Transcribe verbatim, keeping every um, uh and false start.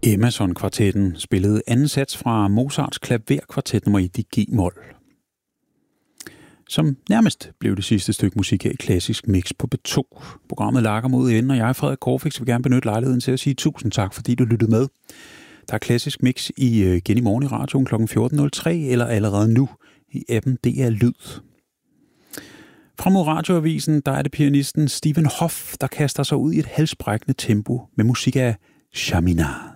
Emerson-kvartetten spillede anden sats fra Mozarts klaverkvartet nummer et i G-mol, som nærmest blev det sidste stykke musik her i Klassisk Mix på B to. Programmet lakker mod enden, og jeg, Frederik Corfix, vil gerne benytte lejligheden til at sige tusind tak, fordi du lyttede med. Der er Klassisk Mix i, igen i morgen i radioen klokken fjorten nul tre, eller allerede nu i appen D R Lyd. Frem mod radioavisen, der er det pianisten Stephen Hoff, der kaster sig ud i et halsbrækkende tempo med musik af Chaminade.